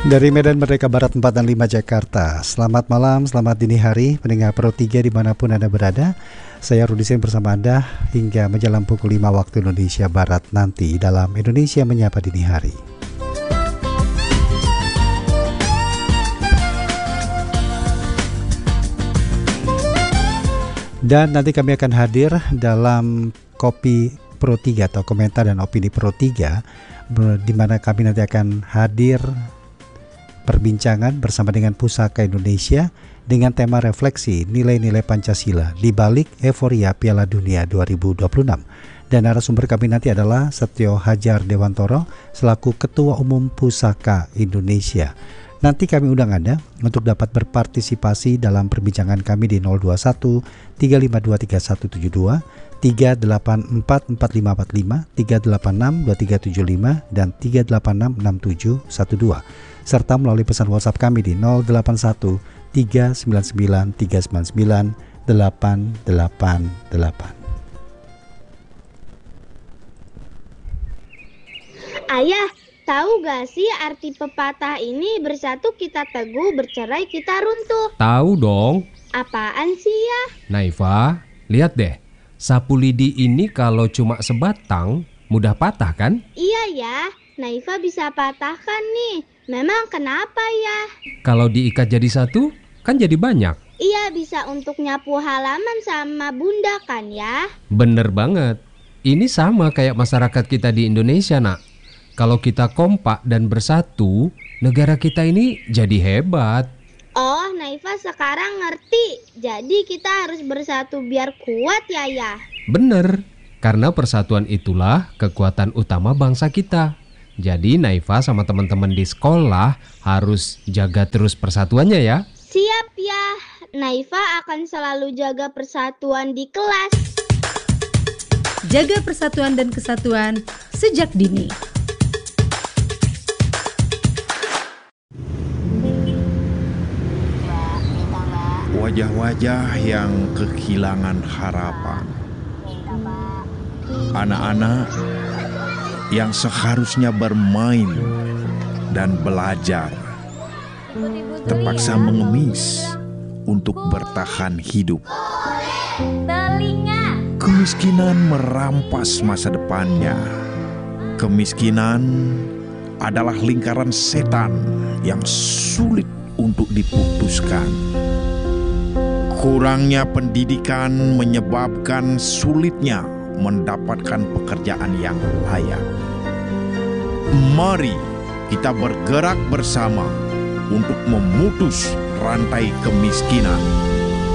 Dari Medan Merdeka Barat 4 dan 5 Jakarta. Selamat malam, selamat dini hari pendengar Pro 3 dimanapun Anda berada. Saya Rudi Sen bersama Anda hingga menjelang pukul 5 waktu Indonesia Barat nanti dalam Indonesia Menyapa Dini Hari. Dan nanti kami akan hadir dalam Kopi Pro 3 atau komentar dan opini Pro 3, di mana kami nanti akan hadir perbincangan bersama dengan Pusaka Indonesia dengan tema refleksi nilai-nilai Pancasila di balik euforia Piala Dunia 2026. Dan narasumber kami nanti adalah Setio Hadjar Dewantoro selaku Ketua Umum Pusaka Indonesia. Nanti kami undang Anda untuk dapat berpartisipasi dalam perbincangan kami di 021 352 3172, 384 4545, 386 2375 dan 386 6712. Serta melalui pesan WhatsApp kami di 081 399 399 888. Ayah, tahu gak sih arti pepatah ini, bersatu kita teguh, bercerai kita runtuh? Tahu dong. Apaan sih ya? Naifa, lihat deh. Sapu lidi ini kalau cuma sebatang, mudah patah kan? Iya ya, Naifa bisa patahkan nih. Memang kenapa ya? Kalau diikat jadi satu, kan jadi banyak. Iya, bisa untuk nyapu halaman sama bunda kan ya? Bener banget. Ini sama kayak masyarakat kita di Indonesia, nak. Kalau kita kompak dan bersatu, negara kita ini jadi hebat. Oh, Naifa sekarang ngerti. Jadi kita harus bersatu biar kuat ya? Bener, karena persatuan itulah kekuatan utama bangsa kita. Jadi Naifa sama teman-teman di sekolah harus jaga terus persatuannya ya. Siap ya, Naifa akan selalu jaga persatuan di kelas. Jaga persatuan dan kesatuan sejak dini. Wajah-wajah yang kehilangan harapan. Anak-anak yang seharusnya bermain dan belajar terpaksa mengemis untuk bertahan hidup. Kemiskinan merampas masa depannya. Kemiskinan adalah lingkaran setan yang sulit untuk diputuskan. Kurangnya pendidikan menyebabkan sulitnya mendapatkan pekerjaan yang layak. Mari kita bergerak bersama untuk memutus rantai kemiskinan.